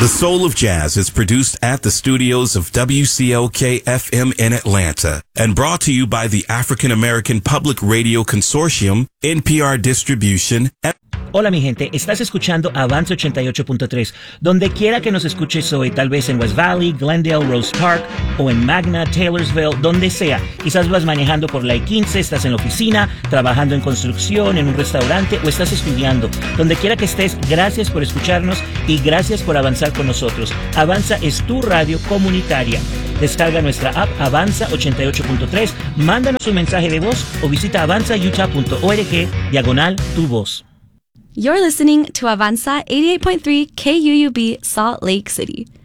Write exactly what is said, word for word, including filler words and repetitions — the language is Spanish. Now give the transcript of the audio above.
The Soul of Jazz is produced at the studios of W C L K F M in Atlanta and brought to you by the African American Public Radio Consortium, N P R Distribution. Hola mi gente, estás escuchando Avanza ochenta y ocho punto tres. Donde quiera que nos escuches hoy, tal vez en West Valley, Glendale, Rose Park o en Magna, Taylorsville, donde sea. Quizás vas manejando por la I quince, estás en la oficina, trabajando en construcción, en un restaurante o estás estudiando. Donde quiera que estés, gracias por escucharnos y gracias por avanzar con nosotros. Avanza es tu radio comunitaria. Descarga nuestra app Avanza ochenta y ocho punto tres, mándanos un mensaje de voz o visita avanza utah punto org diagonal tu voz. You're listening to Avanza eighty-eight point three K U U B Salt Lake City.